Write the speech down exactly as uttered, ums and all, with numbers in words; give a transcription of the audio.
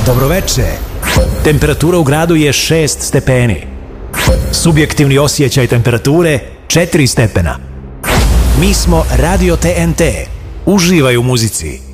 Dobroveče. Temperatura u gradu je šest stepeni. Subjektivni osjećaj temperature četiri stepena. Mi smo Radio T N T. Uživaj u muzici.